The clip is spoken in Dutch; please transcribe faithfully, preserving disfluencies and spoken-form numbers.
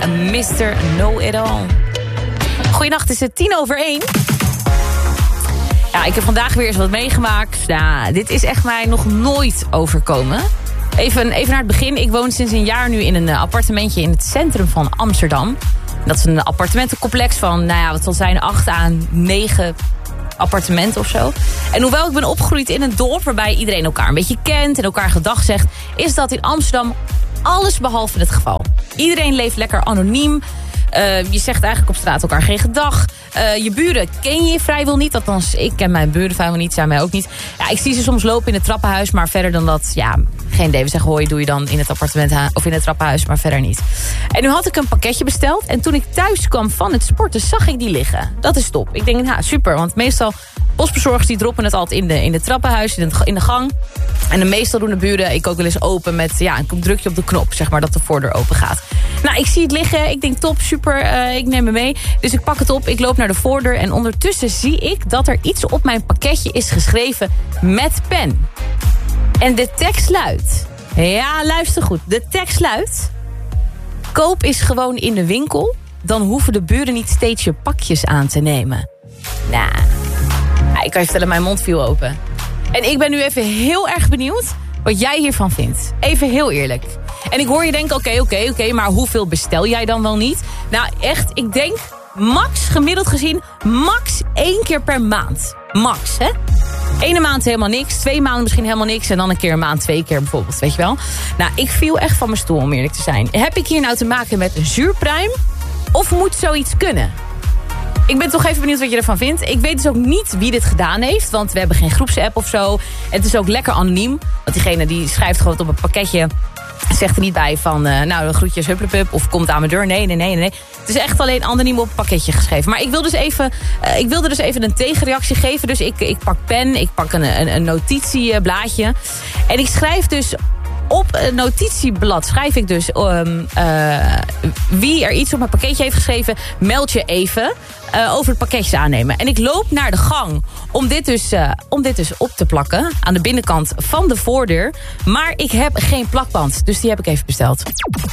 mister Know-It-All. Goeienacht, het is tien over één. Ja, ik heb vandaag weer eens wat meegemaakt. Nou, dit is echt mij nog nooit overkomen. Even, even naar het begin. Ik woon sinds een jaar nu in een appartementje in het centrum van Amsterdam. Dat is een appartementencomplex van, nou ja, wat zal zijn, acht à negen appartementen of zo. En hoewel ik ben opgegroeid in een dorp waarbij iedereen elkaar een beetje kent en elkaar gedag zegt, is dat in Amsterdam alles behalve het geval. Iedereen leeft lekker anoniem. Uh, je zegt eigenlijk op straat elkaar geen gedag. Uh, je buren ken je vrijwel niet. Althans, ik ken mijn buren vrijwel niet. Zij mij ook niet. Ja, ik zie ze soms lopen in het trappenhuis. Maar verder dan dat, ja, geen idee. We zeggen hoi, doe je dan in het appartement of in het trappenhuis. Maar verder niet. En nu had ik een pakketje besteld. En toen ik thuis kwam van het sporten, zag ik die liggen. Dat is top. Ik denk, nou, super. Want meestal postbezorgers die droppen het altijd in de, in de trappenhuis, in de, in de gang. En de meestal doen de buren, ik ook wel eens open met, ja, een drukje op de knop, zeg maar, dat de voordeur open gaat. Nou, ik zie het liggen. Ik denk, top, super, uh, ik neem me mee. Dus ik pak het op, ik loop naar de voordeur en ondertussen zie ik dat er iets op mijn pakketje is geschreven met pen. En de tekst luidt, ja, luister goed, de tekst luidt: koop is gewoon in de winkel, dan hoeven de buren niet steeds je pakjes aan te nemen. Nou, ik kan je vertellen, mijn mond viel open. En ik ben nu even heel erg benieuwd wat jij hiervan vindt. Even heel eerlijk. En ik hoor je denken, oké, okay, oké, okay, oké, okay, maar hoeveel bestel jij dan wel niet? Nou, echt, ik denk max, gemiddeld gezien, max één keer per maand. Max, hè? Ene maand helemaal niks, twee maanden misschien helemaal niks en dan een keer een maand, twee keer bijvoorbeeld, weet je wel? Nou, ik viel echt van mijn stoel, om eerlijk te zijn. Heb ik hier nou te maken met een zuurpruim? Of moet zoiets kunnen? Ik ben toch even benieuwd wat je ervan vindt. Ik weet dus ook niet wie dit gedaan heeft, want we hebben geen groepsapp of zo. Het is ook lekker anoniem, want diegene die schrijft gewoon op een pakketje, zegt er niet bij van, uh, nou, groetjes, hupplepup, of komt aan mijn deur. Nee, nee, nee, nee. Het is echt alleen anoniem op een pakketje geschreven. Maar ik, wil dus even, uh, ik wilde dus even een tegenreactie geven. Dus ik, ik pak pen, ik pak een, een, een notitieblaadje. En ik schrijf dus op een notitieblad, schrijf ik dus um, uh, wie er iets op mijn pakketje heeft geschreven, meld je even uh, over het pakketje aannemen. En ik loop naar de gang om dit, dus, uh, om dit dus op te plakken aan de binnenkant van de voordeur. Maar ik heb geen plakband, dus die heb ik even besteld.